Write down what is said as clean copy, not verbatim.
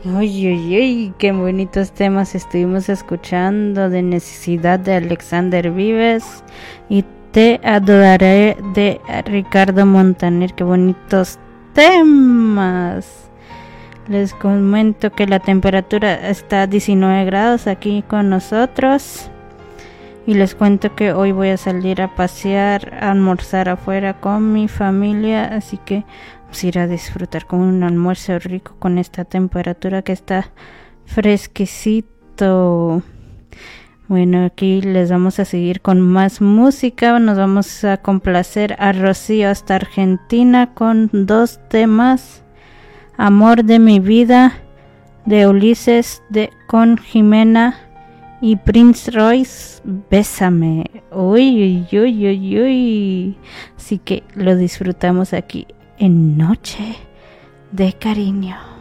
Uy, uy, uy, qué bonitos temas estuvimos escuchando. De Necesidad de Alexander Vives y Te Adoraré de Ricardo Montaner. Qué bonitos temas. Les comento que la temperatura está a 19 grados aquí con nosotros. Y les cuento que hoy voy a salir a pasear, a almorzar afuera con mi familia. Así que vamos a ir a disfrutar con un almuerzo rico con esta temperatura que está fresquecito. Bueno, aquí les vamos a seguir con más música. Nos vamos a complacer a Rocío hasta Argentina con dos temas. Amor de mi vida de Ulises con Jimena y Prince Royce, Bésame. Uy, uy, uy, uy, uy. Así que lo disfrutamos aquí en Noche de Cariño.